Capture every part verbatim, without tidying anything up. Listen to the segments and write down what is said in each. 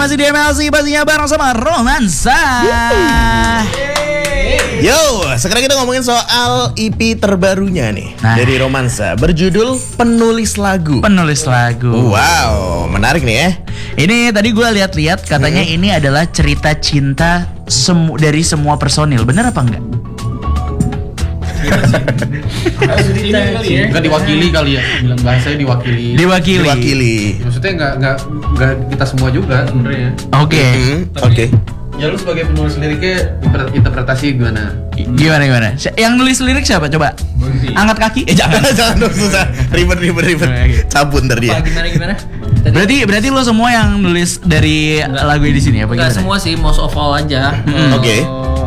masih di M L C pastinya bareng sama Romansa. Yo, sekarang kita ngomongin soal E P terbarunya nih nah. dari Romansa berjudul Penulis Lagu. Penulis Lagu. Wow, menarik nih ya. Ini tadi gue lihat-lihat katanya hmm. ini adalah cerita cinta semu- dari semua personil. Benar apa enggak? Enggak diwakili kali ya, bilang bahasanya diwakili. Diwakili. Diwakili. Maksudnya enggak enggak enggak kita semua juga sebenarnya. Oke. Okay. Mm-hmm. Oke. Okay. Ya lu sebagai penulis liriknya interpretasi gimana? Gimana gimana? Yang nulis lirik siapa coba? Bunti. Angkat kaki? Eh jangan. Jangan dong, susah. Ribet ribet ribet. Cabut ntar dia. Apa, gimana gimana? Tadi berarti berarti lo semua yang nulis dari enggak, lagu di sini apa enggak gimana? Semua sih, most of all aja. Hmm. Oke. Okay.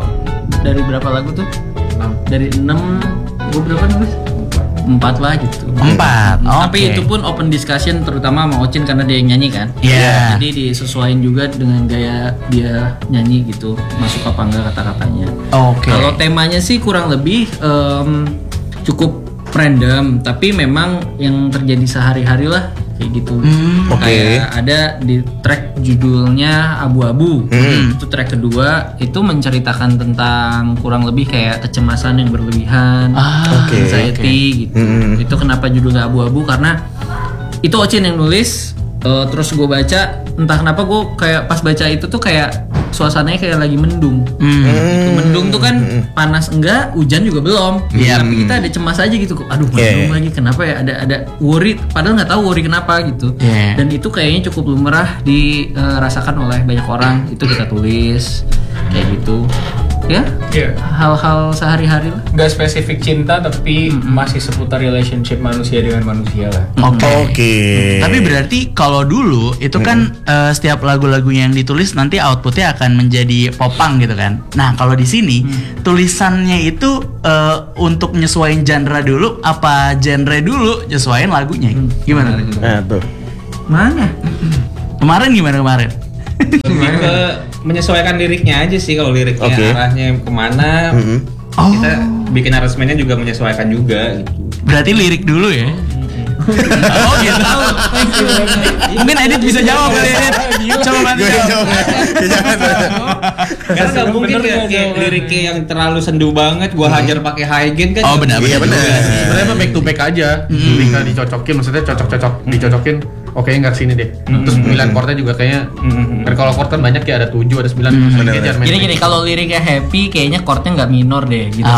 Dari berapa lagu tuh? enam. Dari enam, gue berapa nulis? Empat lah gitu. Empat. Hmm. Okay. Tapi itu pun open discussion terutama sama Ocin karena dia yang nyanyi kan. Iya. Yeah. Jadi disesuaikan juga dengan gaya dia nyanyi gitu. Masuk apa enggak kata-katanya. Oke. Okay. Kalau temanya sih kurang lebih um, cukup random, tapi memang yang terjadi sehari-hari lah kayak gitu. Hmm, Oke. Okay. Kayak ada di track judulnya Abu-Abu. Hmm. Itu track kedua itu menceritakan tentang kurang lebih kayak kecemasan yang berlebihan, Ah, okay, anxiety okay. gitu. Hmm. Itu kenapa judulnya Abu-Abu karena itu Ocin yang nulis. Uh, terus gue baca, entah kenapa gue kayak pas baca itu tuh kayak suasananya kayak lagi mendung. Hmm. Gitu. Mendung tuh kan panas enggak, hujan juga belum. Yeah. Tapi kita ada cemas aja gitu. Aduh, mendung Yeah. lagi. Kenapa ya? Ada ada worry. Padahal nggak tahu worry kenapa gitu. Yeah. Dan itu kayaknya cukup lumrah dirasakan oleh banyak orang. Itu kita tulis kayak gitu. Ya, Iya. hal-hal sehari-hari lah. Gak spesifik cinta tapi Mm-mm. masih seputar relationship manusia dengan manusia lah. Oke. Oke. Okay. Tapi berarti kalau dulu itu kan uh, setiap lagu-lagunya yang ditulis nanti outputnya akan menjadi popang gitu kan. Nah kalau di sini hmm. tulisannya itu uh, untuk nyesuaiin genre dulu apa genre dulu nyesuaiin lagunya? Gimana? Hmm. Nah tuh. Mana? Kemarin gimana kemarin? Lebih ke menyesuaikan liriknya aja sih, kalau liriknya Oke. arahnya kemana. Mm-hmm. Oh. Kita bikin aransemennya juga menyesuaikan juga gitu. Berarti lirik dulu ya? Oh gitu. Mungkin Edit bisa jawab kali Edit. Coba bantu Gue jawab. jawab. Jangan. Karena nggak mungkin kayak, kayak liriknya yang terlalu sendu banget gua hajar pakai high gain kan. Oh benar Iya benar. benar. Sebenarnya mah back to back aja. Ketika dicocokin, maksudnya cocok-cocok dicocokin. Oke, nggak kesini deh. Terus pemilihan chordnya juga kayaknya. Kan kalau chord kan banyak ya, ada tujuh, ada sembilan. Benar. Gini gini, kalau liriknya happy kayaknya chordnya nggak minor deh gitu.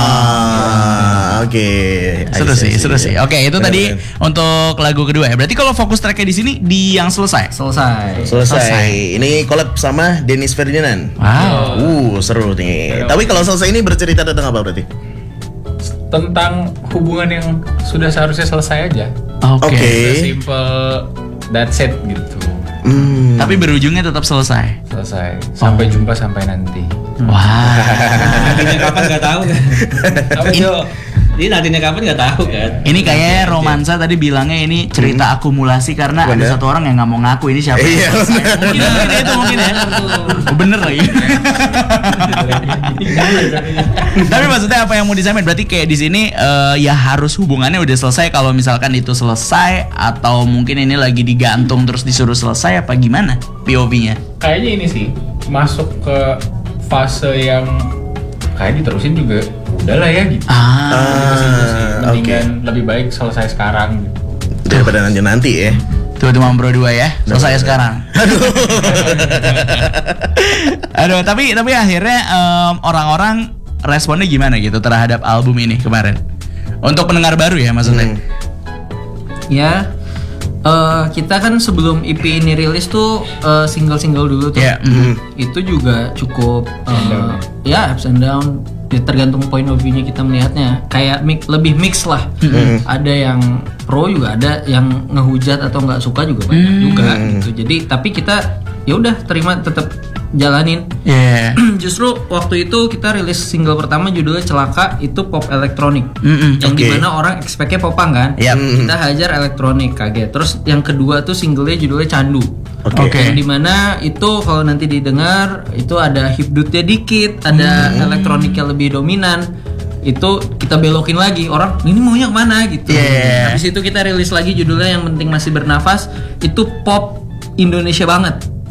Ah, oke. Okay. Seru sih, seru sih. Oke, itu tadi untuk lagu kedua ya. Berarti kalau fokus tracknya di sini di yang selesai. Selesai. Selesai. Selesai. Ini collab sama Dennis Ferdinand. Wow. Uh, seru nih. Tapi kalau selesai ini bercerita tentang apa berarti? Tentang hubungan yang sudah seharusnya selesai aja. Oke. Oke. Simple, that's it gitu. Hmm. Tapi berujungnya tetap selesai. Selesai. Sampai jumpa sampai nanti. Wah. Nantinya kapan nggak tahu kan? Apa Jo? Ini nantinya kapan nggak tahu kan? Ini kayaknya Romansa tadi bilangnya ini cerita akumulasi karena ada Bener. satu orang yang nggak mau ngaku ini siapa. Iya, yang selesai. bener. Mungkin mungkin ya, itu mungkin ya. Oh, bener lagi. Tapi maksudnya apa yang mau disampaikan? Berarti kayak di sini eh, ya harus hubungannya udah selesai. Kalau misalkan itu selesai atau mungkin ini lagi digantung terus disuruh selesai apa gimana P O V-nya? Kayaknya ini sih masuk ke fase yang kayak diterusin juga udahlah ya gitu. Ah. Ah, oke. Mendingan lebih baik selesai sekarang gitu. Daripada nanti nanti ya. Tuh tuh Bro dua ya. Selesai sekarang. Aduh, tapi tapi akhirnya em, orang-orang responnya gimana gitu terhadap album ini kemarin? Untuk pendengar baru ya maksudnya. Hmm. Ya, eh, kita kan sebelum E P ini rilis tuh eh, single-single dulu tuh. Ya, mm. Itu juga cukup eh, ya ups and down. Ya, tergantung point of view-nya kita melihatnya. Kayak mix, lebih mix lah. Ada yang pro juga, ada yang ngehujat atau nggak suka juga banyak juga gitu. Jadi tapi kita ya udah terima, tetap jalanin. Yeah. Justru waktu itu kita rilis single pertama judulnya Celaka, itu pop elektronik. Mm-mm, Yang oke. dimana orang expect-nya popang kan. Yap. Kita hajar elektronik kaget. Terus yang kedua tuh singlenya judulnya Candu. Oke. Oke. Yang dimana itu kalau nanti didengar itu ada hipdutnya dikit, ada elektroniknya lebih dominan. Itu kita belokin lagi, orang ini maunya kemana gitu. Yeah. Habis itu kita rilis lagi judulnya Yang Penting Masih Bernafas. Itu pop Indonesia banget.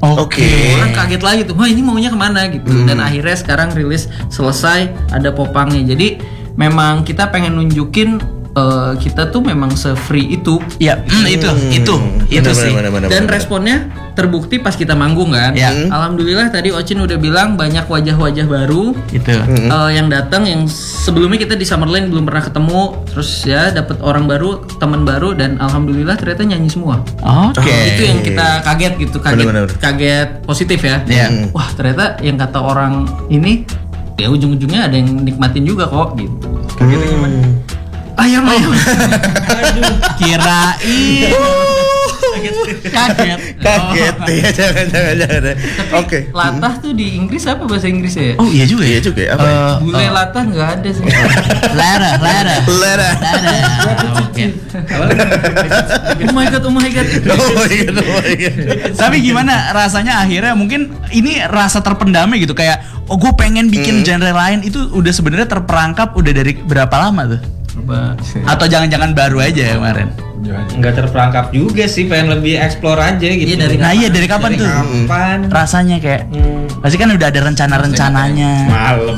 Oke. Orang kaget lagi tuh, wah ini maunya kemana gitu. Dan akhirnya sekarang rilis selesai, ada popangnya. Jadi memang kita pengen nunjukin uh, kita tuh memang se-free itu. Ya, mm, itu, itu, itu Bener, sih. bener, bener, Dan bener. responnya terbukti pas kita manggung kan. Ya. Alhamdulillah tadi Ocin udah bilang banyak wajah-wajah baru Itu. uh, yang datang yang sebelumnya kita di Summerland belum pernah ketemu. Terus ya dapat orang baru, teman baru, dan alhamdulillah ternyata nyanyi semua. Oke. Itu yang kita kaget gitu, kaget Bener-bener. kaget positif ya. Iya. Wah ternyata yang kata orang ini ya ujung-ujungnya ada yang nikmatin juga kok gitu. Kagetnya gimana? Ayam ayam. Aduh, Kirain. Kaget. Kaget ya, jangan jangan jangan. Oke. Latah tuh di Inggris apa bahasa Inggrisnya ya? Oh iya juga Iya ya. juga ya, apa ya? Eh, Bule latah nggak ada sih. Lara, Lara. Lera. Lara. Oke. Oh my god, oh my god. Oh my god, oh my god. Tapi gimana rasanya akhirnya mungkin ini rasa terpendamnya gitu kayak oh gue pengen bikin genre lain itu udah sebenarnya terperangkap udah dari berapa lama tuh? Coba. Atau jangan-jangan baru aja ya kemarin? Nggak terperangkap juga sih, pengen lebih explore aja gitu. Iya, dari Nah iya dari kapan Dari tuh? kapan? Rasanya kayak pasti kan udah ada rencana-rencananya. Malam.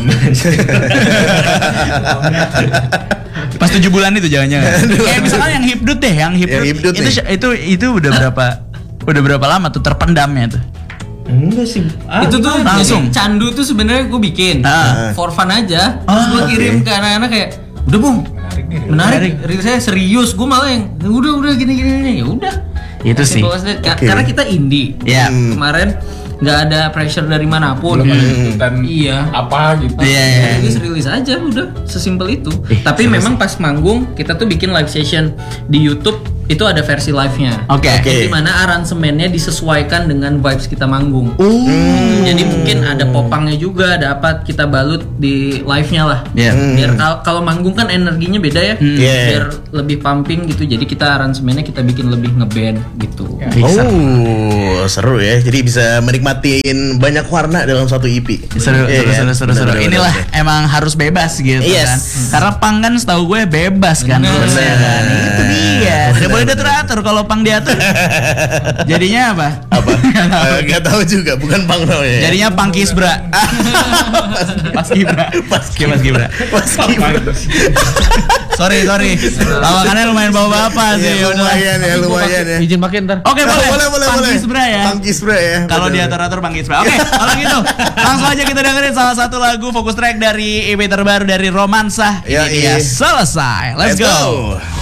Pas tujuh bulan itu jangan-jangan. Kayak misalkan yang hipdut deh, yang hipdut, Yang hipdut itu, nih. itu itu udah berapa udah berapa lama tuh terpendamnya tuh? Enggak sih. Ah, Itu tuh langsung. jadi candu tuh sebenarnya gue bikin Ah. for fun aja. Terus Ah, gue oke. kirim ke anak-anak kayak, udah bung, menarik nih. menarik. Real saya serius. Gue malah yang, udah udah gini gini gini. Ya udah. Itu sih. Simple as that. Ka- Oke. Karena kita indie. Iya. Kemarin nggak ada pressure dari manapun. Belum ada tuntutan Iya. apa gitu. Iya, iya. Rilis rilis aja udah sesimpel itu. Ih, Tapi seru memang pas manggung kita tuh bikin live session di YouTube. Itu ada versi live-nya. Oke. Oke. Di mana aransemennya disesuaikan dengan vibes kita manggung. Hmm. Jadi mungkin ada popangnya juga, ada apa kita balut di live-nya lah. Iya. Biar kal- kalau manggung kan energinya beda ya. Iya. Biar lebih pumping gitu. Jadi kita aransemennya kita bikin lebih ngeband gitu. Bisa. Oh, seru ya. Jadi bisa menikmatin banyak warna dalam satu E P. Seru, Iya seru, kan? seru, seru, seru. Benar, benar, Inilah benar. emang harus bebas gitu Yes. kan. Karena pang kan setahu gue bebas kan Benar. rulesnya kan. Itu dia. Tidak boleh diatur-atur kalau pang diatur. Jadinya apa? Apa? Eh, Gak tahu juga, bukan Bang namanya. Jadinya pang kisbra. Pas kibra. Pas kibra. Pas kibra. Sorry, sorry. Lawakannya lumayan bawa-bapak sih. Iya, Udah. lumayan ya, lumayan ya. Izin pakai ntar. Oke, Oh, boleh. boleh, boleh, Pang boleh. kisbra ya. Pang kisbra ya. Kalau Betul. diatur-atur Bang Kisbra. Oke, kalau gitu langsung aja kita dengerin salah satu lagu fokus track dari E P terbaru dari Romansa. Ini Yoi. dia selesai. Let's, Let's go. go.